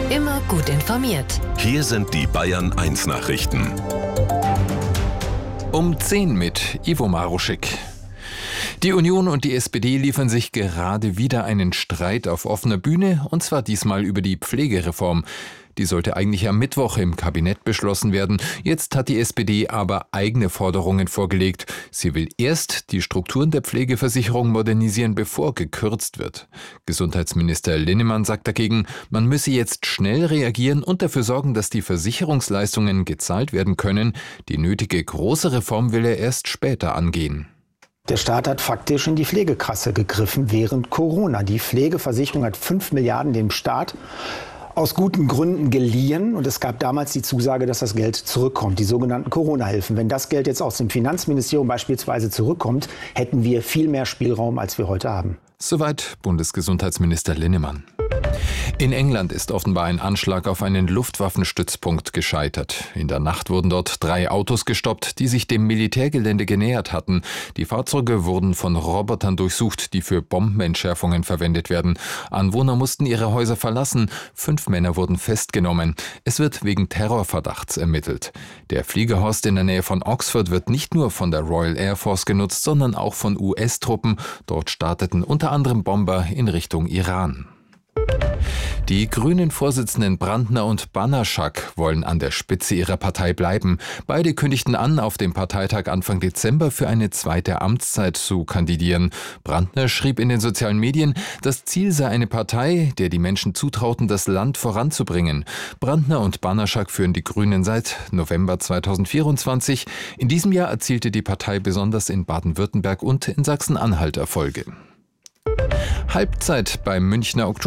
Immer gut informiert. Hier sind die Bayern 1 Nachrichten. Um 10 mit Ivo Maruschik. Die Union und die SPD liefern sich gerade wieder einen Streit auf offener Bühne, und zwar diesmal über die Pflegereform. Die sollte eigentlich am Mittwoch im Kabinett beschlossen werden. Jetzt hat die SPD aber eigene Forderungen vorgelegt. Sie will erst die Strukturen der Pflegeversicherung modernisieren, bevor gekürzt wird. Gesundheitsminister Linnemann sagt dagegen, man müsse jetzt schnell reagieren und dafür sorgen, dass die Versicherungsleistungen gezahlt werden können. Die nötige große Reform will er erst später angehen. Der Staat hat faktisch in die Pflegekasse gegriffen während Corona. Die Pflegeversicherung hat 5 Milliarden dem Staat aus guten Gründen geliehen, und es gab damals die Zusage, dass das Geld zurückkommt, die sogenannten Corona-Hilfen. Wenn das Geld jetzt aus dem Finanzministerium beispielsweise zurückkommt, hätten wir viel mehr Spielraum, als wir heute haben. Soweit Bundesgesundheitsminister Linnemann. In England ist offenbar ein Anschlag auf einen Luftwaffenstützpunkt gescheitert. In der Nacht wurden dort 3 Autos gestoppt, die sich dem Militärgelände genähert hatten. Die Fahrzeuge wurden von Robotern durchsucht, die für Bombenentschärfungen verwendet werden. Anwohner mussten ihre Häuser verlassen. 5 Männer wurden festgenommen. Es wird wegen Terrorverdachts ermittelt. Der Fliegerhorst in der Nähe von Oxford wird nicht nur von der Royal Air Force genutzt, sondern auch von US-Truppen. Dort starteten unter anderem Bomber in Richtung Iran. Die Grünen-Vorsitzenden Brandner und Banaszak wollen an der Spitze ihrer Partei bleiben. Beide kündigten an, auf dem Parteitag Anfang Dezember für eine zweite Amtszeit zu kandidieren. Brandner schrieb in den sozialen Medien, das Ziel sei eine Partei, der die Menschen zutrauten, das Land voranzubringen. Brandner und Banaszak führen die Grünen seit November 2024. In diesem Jahr erzielte die Partei besonders in Baden-Württemberg und in Sachsen-Anhalt Erfolge. Halbzeit beim Münchner Oktober.